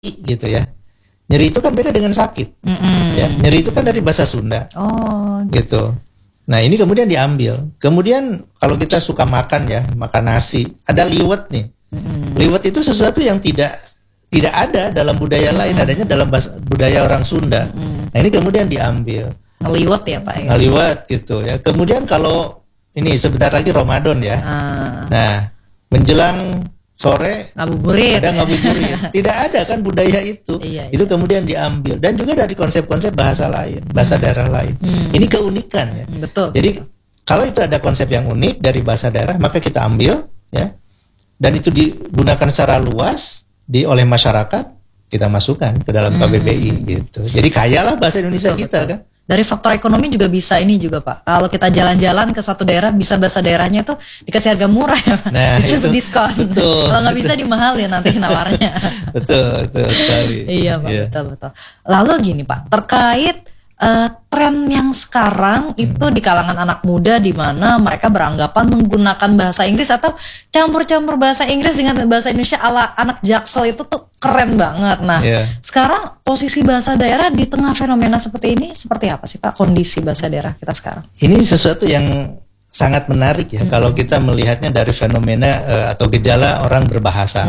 gitu ya. Nyeri itu kan beda dengan sakit. Ya, nyeri itu kan dari bahasa Sunda. Gitu. Nah, ini kemudian diambil. Kemudian kalau kita suka makan ya, makan nasi, ada liwet nih. Liwet itu sesuatu yang tidak ada dalam budaya lain, adanya dalam budaya orang Sunda. Nah, ini kemudian diambil. Ngeliwet ya Pak ya. Ngeliwet gitu ya. Kemudian kalau ini sebentar lagi Ramadan ya. Nah, menjelang sore ngabuburit. Ada ngabuburit. Tidak ada kan budaya itu. Itu kemudian diambil dan juga dari konsep-konsep bahasa lain, bahasa daerah lain. Ini keunikan ya. Betul. Jadi kalau itu ada konsep yang unik dari bahasa daerah, maka kita ambil ya. Dan itu digunakan secara luas oleh masyarakat, kita masukkan ke dalam KBBI gitu. Jadi kayalah bahasa Indonesia kita kan. Dari faktor ekonomi juga bisa ini juga Pak. Kalau kita jalan-jalan ke suatu daerah, bisa bahasa daerahnya tuh dikasih harga murah ya Pak. Nah, bisa diskon. Betul. Kalau nggak bisa dimahalin nanti nawarnya. betul sekali. Iya Pak, betul. Lalu gini Pak, terkait tren yang sekarang itu di kalangan anak muda di mana mereka beranggapan menggunakan bahasa Inggris atau campur-campur bahasa Inggris dengan bahasa Indonesia ala anak Jaksel itu tuh keren banget. Nah, sekarang posisi bahasa daerah di tengah fenomena seperti ini seperti apa sih Pak, kondisi bahasa daerah kita sekarang? Ini sesuatu yang sangat menarik ya kalau kita melihatnya dari fenomena atau gejala orang berbahasa.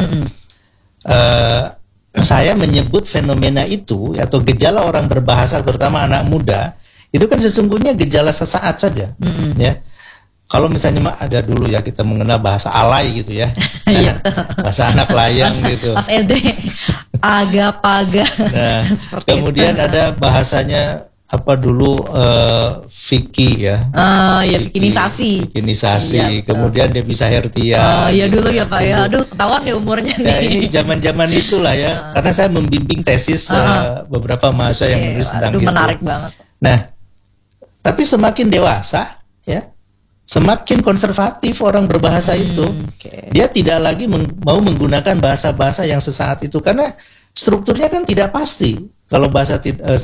Saya menyebut fenomena itu atau gejala orang berbahasa terutama anak muda itu kan sesungguhnya gejala sesaat saja ya. Kalau misalnya ada dulu ya kita mengenal bahasa alay gitu ya. Bahasa anak layang gitu. Pas SD aga-paga. Nah, kemudian itu. Ada bahasanya apa dulu Vicky ya. Vikinisasi. Vikinisasi. Kemudian dia bisa hertia. Iya dulu ya Pak ya. Aduh, ketahuan deh umurnya nih. Ya, ini zaman-zaman itulah ya. Karena saya membimbing tesis beberapa mahasiswa yang menulis tentang itu. Menarik banget. Nah, tapi semakin dewasa ya, semakin konservatif orang berbahasa itu. Dia tidak lagi mau menggunakan bahasa-bahasa yang sesaat itu karena strukturnya kan tidak pasti. Kalau bahasa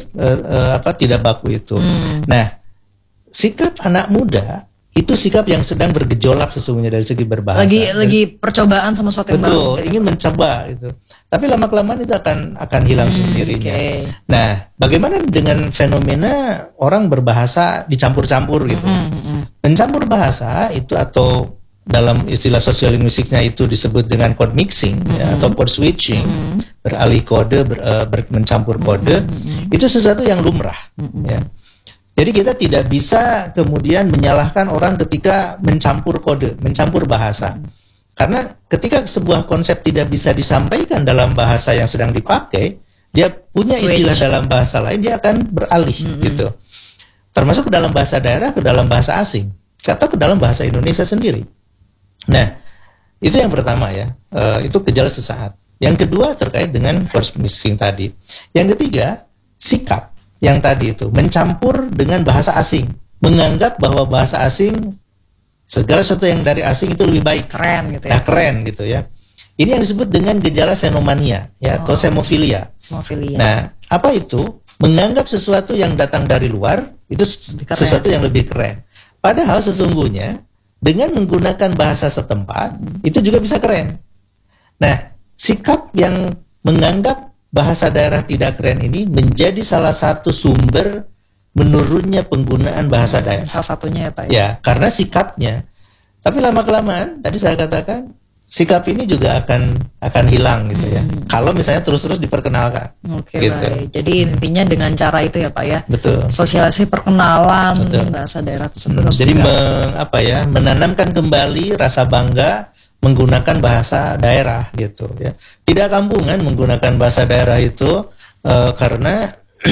tidak baku itu. Nah, sikap anak muda itu sikap yang sedang bergejolak sesungguhnya dari segi berbahasa. Lagi percobaan sama sesuatu yang baru. Betul, ingin mencoba itu. Tapi lama-kelamaan itu akan hilang sendirinya. Nah, bagaimana dengan fenomena orang berbahasa dicampur-campur gitu? Mencampur bahasa itu atau dalam istilah sosiolinguistiknya itu disebut dengan code mixing ya, atau code switching, beralih kode, mencampur kode, itu sesuatu yang lumrah. Ya. Jadi kita tidak bisa kemudian menyalahkan orang ketika mencampur kode, mencampur bahasa. Karena ketika sebuah konsep tidak bisa disampaikan dalam bahasa yang sedang dipakai, dia punya istilah dalam bahasa lain, dia akan beralih gitu. Termasuk ke dalam bahasa daerah, ke dalam bahasa asing, atau ke dalam bahasa Indonesia sendiri. Nah, itu yang pertama ya, itu gejala sesaat. Yang kedua terkait dengan code mixing tadi. Yang ketiga, sikap yang tadi itu mencampur dengan bahasa asing, menganggap bahwa bahasa asing segala sesuatu yang dari asing itu lebih baik, keren gitu ya. Nah, keren gitu ya. Ini yang disebut dengan gejala xenomania ya, atau semofilia. Nah, apa itu? Menganggap sesuatu yang datang dari luar itu sesuatu yang lebih keren. Padahal sesungguhnya dengan menggunakan bahasa setempat itu juga bisa keren. Nah, sikap yang menganggap bahasa daerah tidak keren ini menjadi salah satu sumber menurunnya penggunaan bahasa daerah. Salah satunya ya Pak. Ya, karena sikapnya. Tapi lama-kelamaan tadi saya katakan sikap ini juga akan hilang gitu ya. Kalau misalnya terus-terus diperkenalkan. Gitu. Baik. Jadi intinya dengan cara itu ya Pak ya. Betul. Sosialisasi perkenalan bahasa daerah tersebut. Jadi menanamkan kembali rasa bangga menggunakan bahasa daerah gitu ya. Tidak kampungan menggunakan bahasa daerah itu karena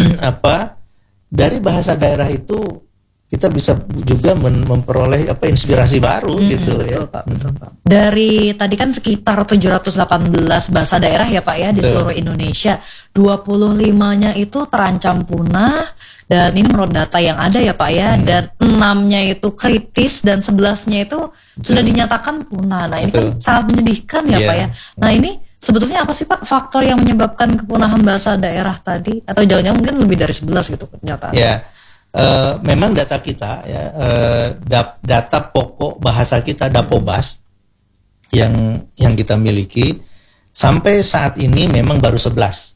dari bahasa daerah itu kita bisa juga memperoleh inspirasi baru gitu ya. Betul, Pak, betul, Pak. Dari tadi kan sekitar 718 bahasa daerah ya Pak ya di seluruh Indonesia. 25-nya itu terancam punah dan ini menurut data yang ada ya Pak ya, dan 6-nya itu kritis dan 11-nya itu sudah dinyatakan punah. Nah, ini kan sangat menyedihkan ya Pak ya. Nah, ini sebetulnya apa sih Pak faktor yang menyebabkan kepunahan bahasa daerah tadi, atau jangan-jangan mungkin lebih dari 11 gitu kenyataan? Ya. Memang data kita ya, data pokok bahasa kita Dapobas yang kita miliki Sampai saat ini memang baru 11.